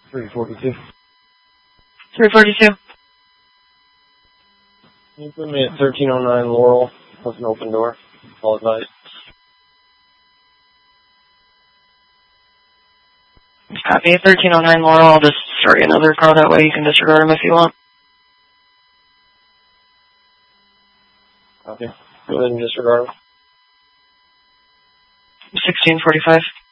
342. 342. Can you put me at 1309 Laurel with an open door? All advice. Copy. 1309 Laurel. I'll just start another car. That way you can disregard them if you want. Copy. Go ahead and disregard them. 1645.